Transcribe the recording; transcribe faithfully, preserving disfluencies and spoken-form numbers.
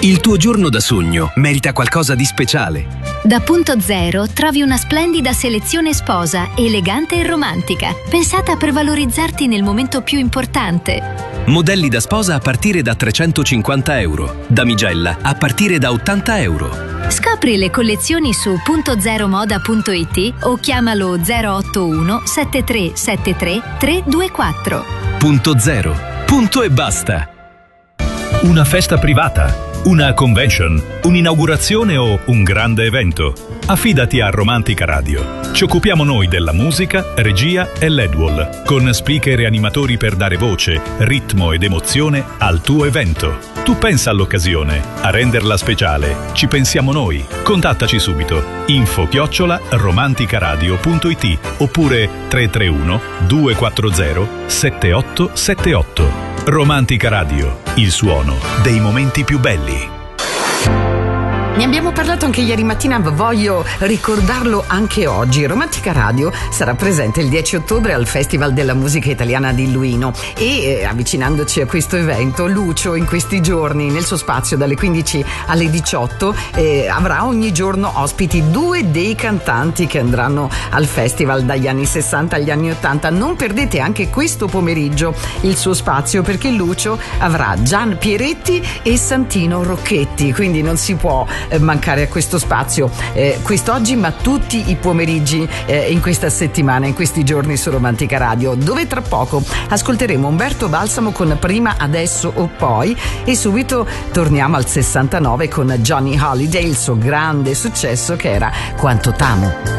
Il tuo giorno da sogno merita qualcosa di speciale. Da Punto Zero trovi una splendida selezione sposa, elegante e romantica, pensata per valorizzarti nel momento più importante. Modelli da sposa a partire da trecentocinquanta euro, damigella a partire da ottanta euro. Scopri le collezioni su punto zero moda punto it o chiamalo zero otto uno sette tre sette tre tre due quattro. Punto Zero. Punto e basta. Una festa privata, una convention, un'inaugurazione o un grande evento? Affidati a Romantica Radio. Ci occupiamo noi della musica, regia e L E D wall, con speaker e animatori per dare voce, ritmo ed emozione al tuo evento. Tu pensa all'occasione, a renderla speciale. Ci pensiamo noi. Contattaci subito. info chiocciola romanticaradio punto it oppure tre tre uno due quattro zero sette otto sette otto. Romantica Radio, il suono dei momenti più belli. Ne abbiamo parlato anche ieri mattina, voglio ricordarlo anche oggi. Romantica Radio sarà presente il dieci ottobre al Festival della Musica Italiana di Luino e eh, avvicinandoci a questo evento, Lucio in questi giorni nel suo spazio dalle quindici alle diciotto eh, avrà ogni giorno ospiti due dei cantanti che andranno al festival dagli anni sessanta agli anni ottanta. Non perdete anche questo pomeriggio il suo spazio, perché Lucio avrà Gian Pieretti e Santino Rocchetti, quindi non si può mancare a questo spazio eh, quest'oggi, ma tutti i pomeriggi eh, in questa settimana, in questi giorni su Romantica Radio, dove tra poco ascolteremo Umberto Balsamo con Prima, Adesso o Poi, e subito torniamo al sessantanove con Johnny Holiday, il suo grande successo che era Quanto t'amo.